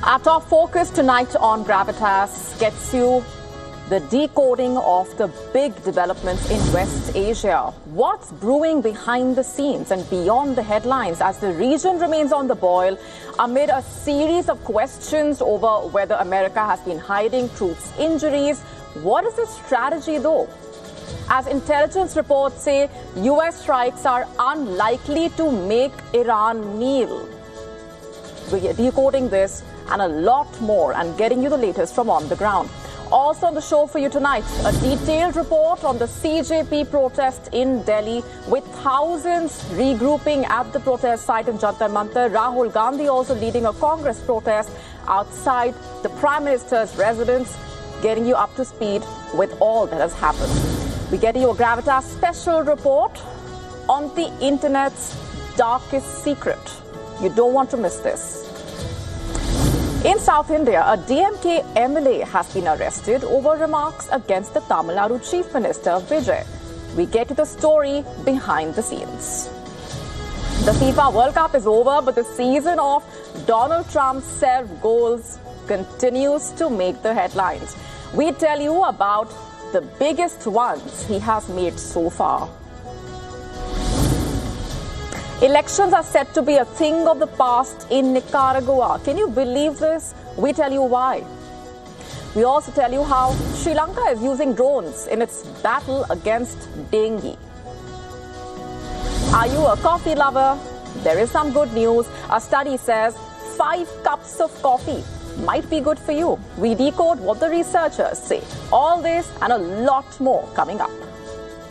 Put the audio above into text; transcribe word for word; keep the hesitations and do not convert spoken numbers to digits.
Our top focus tonight on Gravitas gets you the decoding of the big developments in West Asia. What's brewing behind the scenes and beyond the headlines as the region remains on the boil amid a series of questions over whether America has been hiding troops' injuries. What is the strategy, though? As intelligence reports say, U S strikes are unlikely to make Iran kneel. We are decoding this and a lot more and getting you the latest from on the ground. Also on the show for you tonight, a detailed report on the C J P protest in Delhi with thousands regrouping at the protest site in Jantar Mantar. Rahul Gandhi also leading a Congress protest outside the Prime Minister's residence, getting you up to speed with all that has happened. We get you a Gravitas special report on the internet's darkest secret. You don't want to miss this. In South India, a D M K M L A has been arrested over remarks against the Tamil Nadu Chief Minister Vijay. We get to the story behind the scenes. The FIFA World Cup is over, but the season of Donald Trump's self-goals continues to make the headlines. We tell you about the biggest ones he has made so far. Elections are set to be a thing of the past in Nicaragua. Can you believe this? We tell you why. We also tell you how Sri Lanka is using drones in its battle against dengue. Are you a coffee lover? There is some good news. A study says five cups of coffee might be good for you. We decode what the researchers say. All this and a lot more coming up.